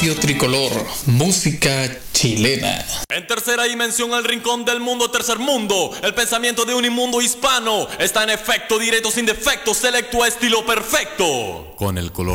Radio Tricolor, música chilena. En tercera dimensión, el rincón del mundo, tercer mundo. El pensamiento de un inmundo hispano está en efecto, directo, sin defecto, selecto, estilo perfecto. Con el color